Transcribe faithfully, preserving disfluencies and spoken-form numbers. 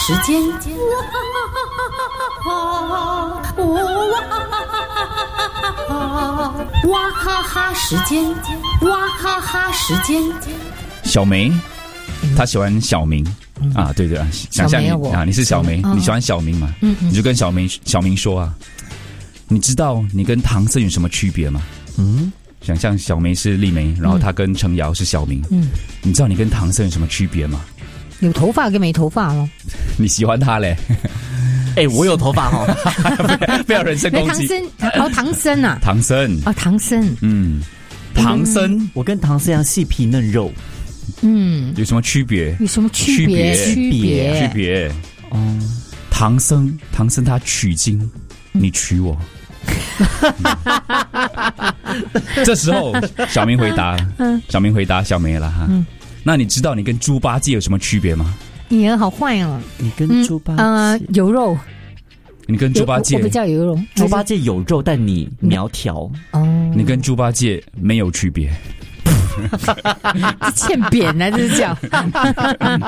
时间，哇哈哈时间，哇哈哈时间。 小梅，她喜欢小明、嗯、啊，对对啊，想象你啊，你是小梅，你喜欢小明嘛？嗯嗯，你就跟小梅小明说啊，你知道你跟唐僧有什么区别吗？嗯。想象小梅是丽梅，然后她跟程瑶是小明。嗯，你知道你跟唐僧有什么区别吗？ 有头发跟没头发咯。 你喜欢他嘞？ 哎、欸，我有头发哦， 不要人身攻击。 唐僧哦，唐僧啊， 唐僧哦，唐僧， 嗯，唐僧， 嗯、我跟唐僧一样细皮嫩肉。 嗯， 有什么区别？ 有什么区别？ 区别？区别？哦，唐僧，唐僧他取经，你娶我。这时候小明回答，嗯、小明回答小梅了哈。嗯，那你知道你跟猪八戒有什么区别吗？ 你人好坏哦！ 你跟猪八戒、 嗯、呃有肉， 你跟猪八戒我比较有肉， 猪八戒有肉，但你苗条哦。 你跟猪八戒没有区别。 欠扁啊，这是叫。